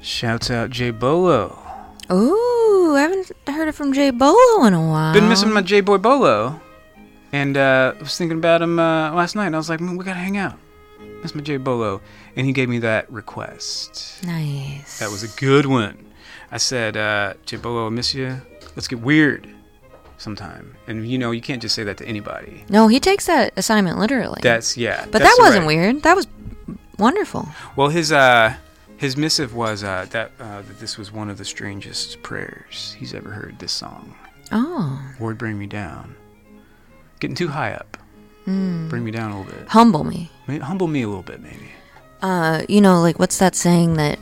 Shouts out Jay Bolo. Ooh, I haven't heard it from Jay Bolo in a while. Been missing my J Boy Bolo. And I was thinking about him last night, and I was like, we gotta hang out. That's my Jay Bolo. And he gave me that request. Nice. That was a good one. I said, Jay Bolo, I miss you. Let's get weird sometime. And, you can't just say that to anybody. No, he takes that assignment literally. But that's that wasn't weird. That was wonderful. Well, his missive was that this was one of the strangest prayers he's ever heard this song. Oh. Lord, bring me down. Getting too high up. Bring me down a little bit. Humble me. Humble me a little bit, maybe. Like what's that saying that,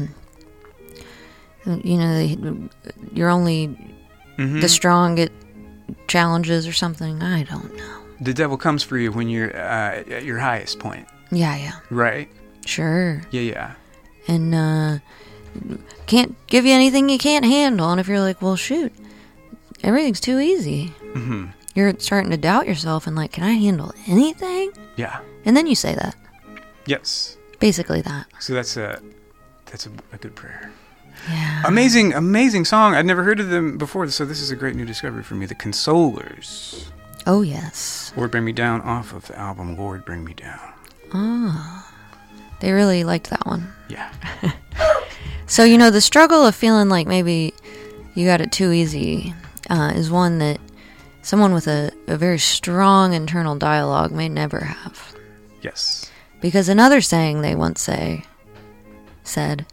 you're only the strong get challenges or something? I don't know. The devil comes for you when you're at your highest point. Yeah. Right? Sure. Yeah. And can't give you anything you can't handle. And if you're like, well, shoot, everything's too easy. Mm-hmm. You're starting to doubt yourself and like, can I handle anything? Yeah. And then you say that. Yes. Basically that. So that's a good prayer. Yeah. Amazing song. I'd never heard of them before, so this is a great new discovery for me. The Consolers. Oh, yes. Lord Bring Me Down off of the album Lord Bring Me Down. Oh. They really liked that one. Yeah. So, the struggle of feeling like maybe you got it too easy is one that someone with a very strong internal dialogue may never have. Yes. Because another saying they once said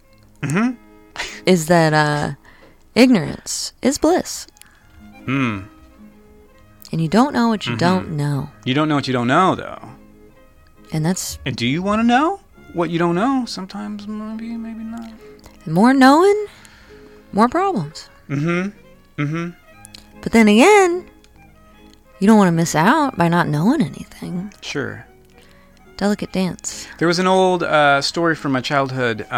is that ignorance is bliss. And you don't know what you don't know. You don't know what you don't know, though. And do you want to know what you don't know? Sometimes maybe not. More knowing, more problems. But then again, you don't want to miss out by not knowing anything. Sure. Delicate dance. There was an old story from my childhood.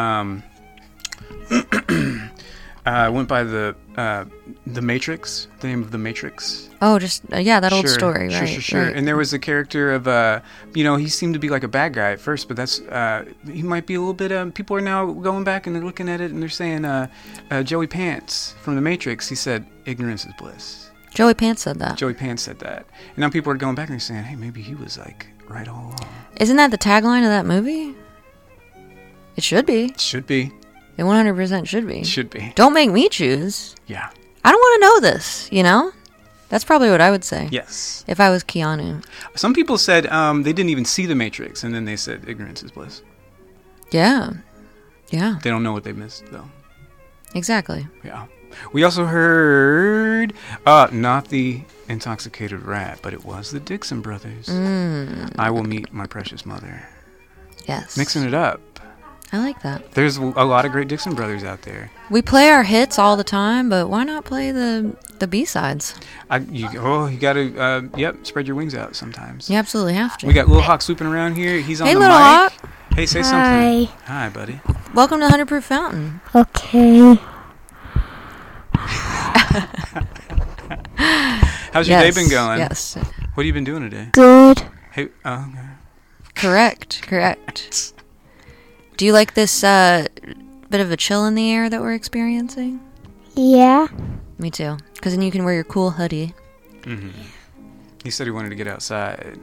Went by the Matrix. The name of the Matrix. Oh, just that old story, right? Sure. Right. And there was a character of he seemed to be like a bad guy at first, but that's he might be a little bit. People are now going back and they're looking at it and they're saying, Joey Pants from the Matrix. He said, "Ignorance is bliss." Joey Pants said that. And now people are going back and they're saying, "Hey, maybe he was like right all along." Isn't that the tagline of that movie? It should be. It should be. It 100% should be. It should be. Don't make me choose. Yeah. I don't want to know this, That's probably what I would say. Yes. If I was Keanu. Some people said they didn't even see the Matrix, and then they said ignorance is bliss. Yeah. They don't know what they missed, though. Exactly. Yeah. We also heard, not the Intoxicated Rat, but it was the Dixon Brothers. I Will Meet My Precious Mother. Yes. Mixing it up. I like that. There's a lot of great Dixon Brothers out there. We play our hits all the time, but why not play the B-sides? You gotta, spread your wings out sometimes. You absolutely have to. We got Lil Hawk swooping around here. He's on the Little mic. Hawk. Hey, say something. Hi, buddy. Welcome to 100 Proof Fountain. Okay. How's your day been going? Yes. What have you been doing today? Good. Hey, Correct. Do you like this bit of a chill in the air that we're experiencing? Yeah. Me too. Because then you can wear your cool hoodie. He said he wanted to get outside.